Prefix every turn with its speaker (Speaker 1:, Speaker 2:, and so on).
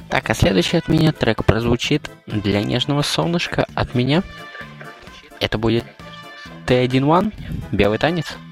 Speaker 1: Так, а следующий от меня трек прозвучит для нежного солнышка от меня. Это будет T1-1, белый танец.